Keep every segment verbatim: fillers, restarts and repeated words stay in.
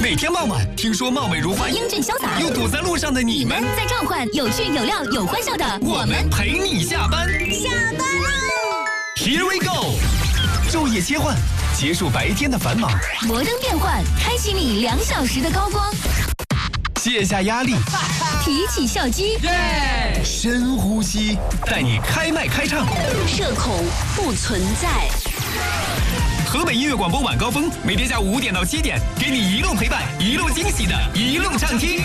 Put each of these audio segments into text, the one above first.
每天傍晚，听说貌美如花、 英俊潇洒， 又堵在路上的你们， 在召唤有趣有料有欢笑的我们陪你下班。 下班喽 ！Here we go， 昼夜切换，结束白天的繁忙， 摩登变换，开启你两小时的高光。 卸下压力， 提起笑肌， 耶！深呼吸，带你开麦开唱， 社恐不存在。 河北音乐广播晚高峰，每天下午五点到七点，给你一路陪伴，一路惊喜的，一路畅听。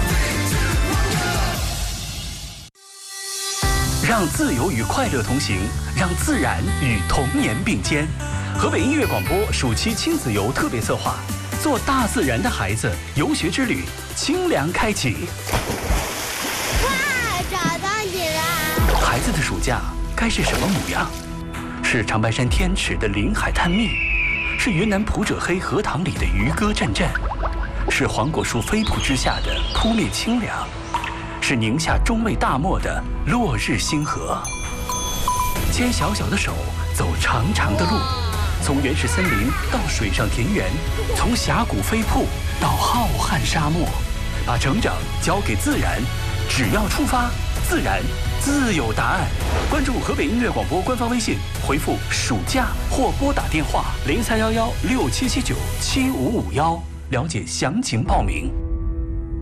让自由与快乐同行，让自然与童年并肩。河北音乐广播暑期亲子游特别策划，做大自然的孩子游学之旅，清凉开启。 哇，找到你了！ 孩子的暑假该是什么模样？是长白山天池的临海探秘，是云南普者黑荷塘里的渔歌阵阵，是黄果树飞瀑之下的扑面清凉，是宁夏中卫大漠的落日星河。牵小小的手，走长长的路，从原始森林到水上田园，从峡谷飞瀑到浩瀚沙漠，把成长交给自然，只要出发，自然自有答案。关注河北音乐广播官方微信，回复暑假或拨打电话零三幺幺六七七九七五五幺，了解详情报名。